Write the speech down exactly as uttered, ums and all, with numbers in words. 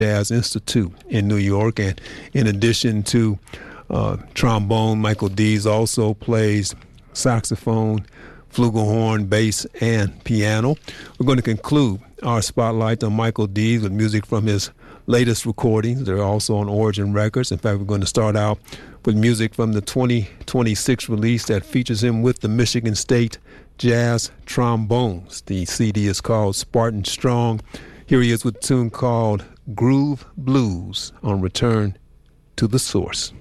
Jazz Institute in New York. And in addition to uh, trombone, Michael Dees also plays saxophone, flugelhorn, bass, and piano. We're going to conclude our spotlight on Michael Dees with music from his latest recordings. They're also on Origin Records. In fact, we're going to start out with music from the twenty twenty-six release that features him with the Michigan State Jazz Trombones. The C D is called Spartan Strong. Here he is with a tune called Groove Blues on Return to the Source.